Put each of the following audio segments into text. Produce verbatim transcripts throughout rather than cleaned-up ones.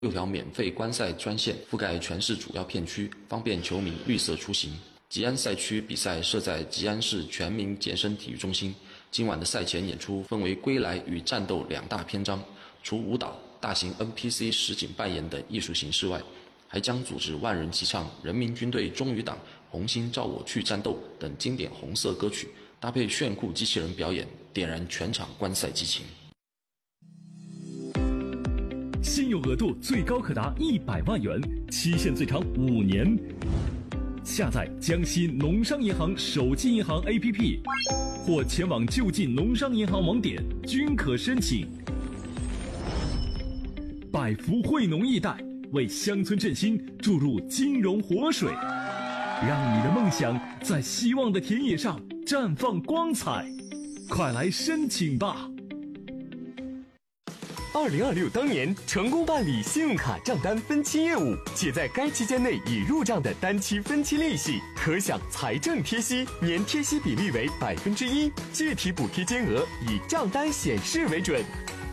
六条免费观赛专线覆盖全市主要片区，方便球迷绿色出行。吉安赛区比赛设在吉安市全民健身体育中心。今晚的赛前演出分为归来与战斗两大篇章，除舞蹈、大型 N P C 实景扮演等艺术形式外，还将组织万人齐唱《人民军队忠于党》、《红心照我去战斗》等经典红色歌曲，搭配炫酷机器人表演，点燃全场观赛激情。 信用额度最高可达一百万元，期限最长五年。下载江西农商银行手机银行 A P P， 或前往就近农商银行网点均可申请。百福惠农易贷为乡村振兴注入金融活水，让你的梦想在希望的田野上绽放光彩。快来申请吧！ 二零二六当年成功办理信用卡账单分期业务，且在该期间内已入账的单期分期利息，可享财政贴息，年贴息比例为百分之一，具体补贴金额以账单显示为准。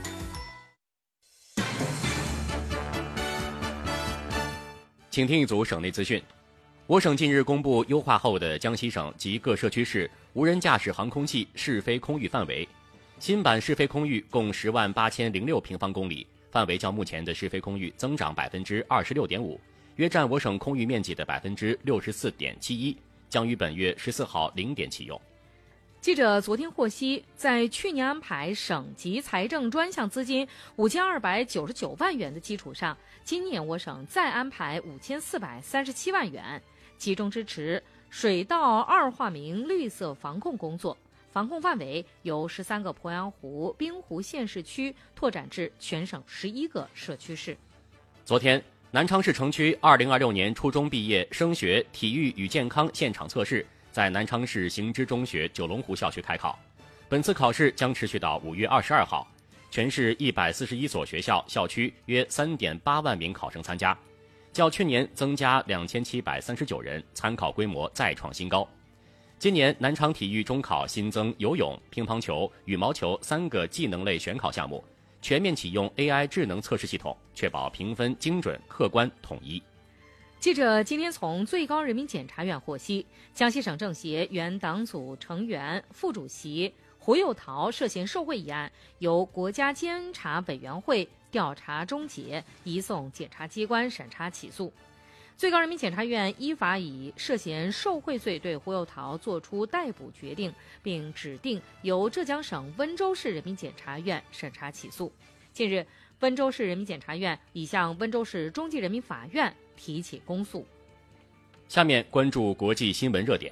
请听一组省内资讯。我省近日公布优化后的江西省及各社区市无人驾驶航空器试飞空域范围。新版试飞空域共十万八千零六平方公里，范围较目前的试飞空域增长百分之二十六点五，约占我省空域面积的百分之六十四点七一，将于本月十四号零点启用。 记者昨天获悉，在去年安排省级财政专项资金五千二百九十九万元的基础上，今年我省再安排五千四百三十七万元，集中支持水稻二化名绿色防控工作。防控范围由十三个鄱阳湖、滨湖县市区拓展至全省十一个社区市。 昨天，南昌市城区二零二六年初中毕业升学体育与健康现场测试在南昌市行知中学九龙湖校区开考。本次考试将持续到五月二十二号，全市一百四十一所学校校区约三点八万名考生参加，较去年增加两千七百三十九人，参考规模再创新高。今年南昌体育中考新增游泳、乒乓球、羽毛球三个技能类选考项目，全面启用 A I 智能测试系统，确保评分精准、客观、统一。 记者今天从最高人民检察院获悉，江西省政协原党组成员、副主席胡又桃涉嫌受贿一案，由国家监察委员会调查终结，移送检察机关审查起诉。最高人民检察院依法以涉嫌受贿罪对胡又桃作出逮捕决定，并指定由浙江省温州市人民检察院审查起诉。近日，温州市人民检察院已向温州市中级人民法院提起公诉。 下面关注国际新闻热点。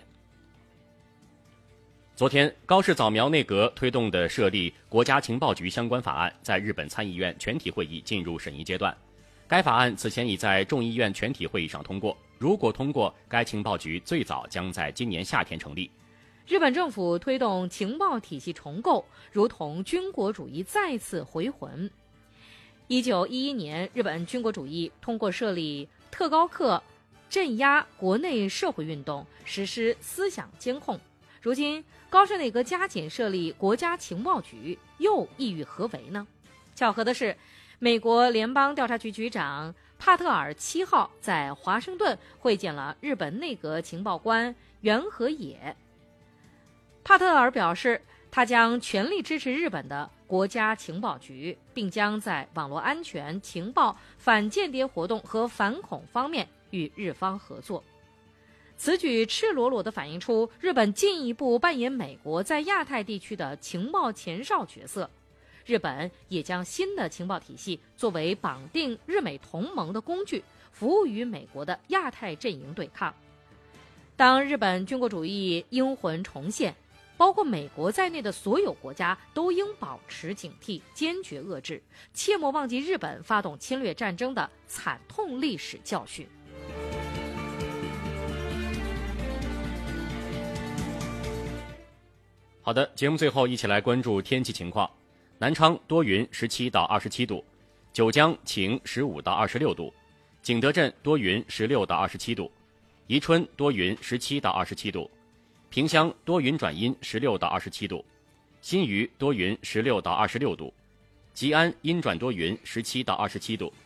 昨天，高市早苗内阁推动的设立国家情报局相关法案在日本参议院全体会议进入审议阶段。该法案此前已在众议院全体会议上通过，如果通过，该情报局最早将在今年夏天成立。 日本政府推动情报体系重构，如同军国主义再次回魂。一九一一年，日本军国主义通过设立特高课，镇压国内社会运动，实施思想监控。如今，高市内阁加紧设立国家情报局，又意欲何为呢？巧合的是，美国联邦调查局局长帕特尔七号在华盛顿会见了日本内阁情报官袁和也。帕特尔表示，他将全力支持日本的国家情报局，并将在网络安全、情报、反间谍活动和反恐方面与日方合作。此举赤裸裸地反映出日本进一步扮演美国在亚太地区的情报前哨角色。日本也将新的情报体系作为绑定日美同盟的工具，服务于美国的亚太阵营对抗。当日本军国主义英魂重现，包括美国在内的所有国家都应保持警惕，坚决遏制，切莫忘记日本发动侵略战争的惨痛历史教训。 好的，节目最后一起来关注天气情况。南昌多云十七到二十七度，九江晴十五到二十六度，景德镇多云十六到二十七度，宜春多云十七到二十七度，萍乡多云转阴十六到二十七度，新余多云十六到二十六度，吉安阴转多云十七到二十七度，